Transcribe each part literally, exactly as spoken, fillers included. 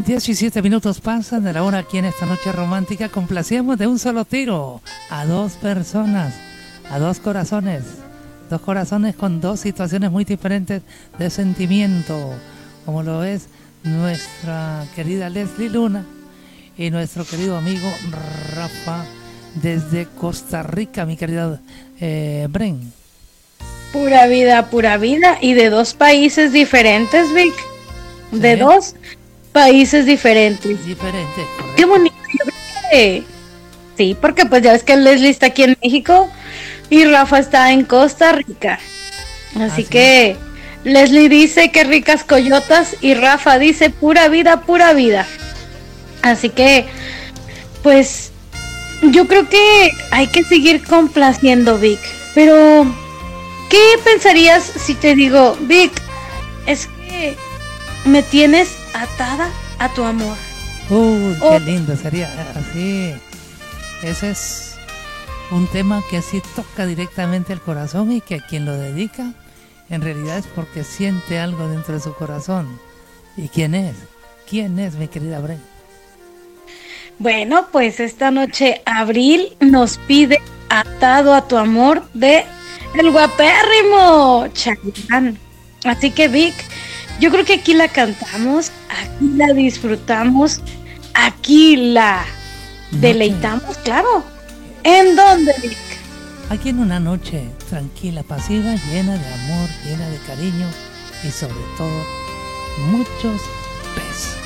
diecisiete minutos pasan de la hora aquí en esta noche romántica. Complacíamos de un solo tiro a dos personas, a dos corazones. Dos corazones con dos situaciones muy diferentes de sentimiento, como lo es nuestra querida Leslie Luna y nuestro querido amigo Rafa desde Costa Rica, mi querida eh, Bren. Pura vida, pura vida, y de dos países diferentes, Vic. De Sí. dos países diferentes. Diferente, correcto. Qué bonito. Yo creo que sí, porque pues ya ves que Leslie está aquí en México y Rafa está en Costa Rica. Así, Así que Leslie dice que ricas coyotas y Rafa dice pura vida, pura vida. Así que pues yo creo que hay que seguir complaciendo, Vic. Pero ¿qué pensarías si te digo, Vic, es que me tienes atada a tu amor? Uy, Oh. qué lindo sería así. Ese es un tema que sí toca directamente el corazón y que a quien lo dedica en realidad es porque siente algo dentro de su corazón. ¿Y quién es? ¿Quién es, mi querida Bren? Bueno, pues esta noche Abril nos pide Atado a tu amor de el guapérrimo Chayanne. Así que Vic, yo creo que aquí la cantamos, aquí la disfrutamos, aquí la deleitamos, claro. ¿En dónde, Vic? Aquí en una noche tranquila, pasiva, llena de amor, llena de cariño y sobre todo muchos besos.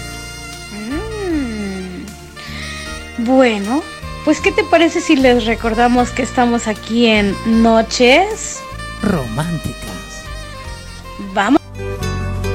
Mm. Bueno, pues ¿qué te parece si les recordamos que estamos aquí en Noches Romántica.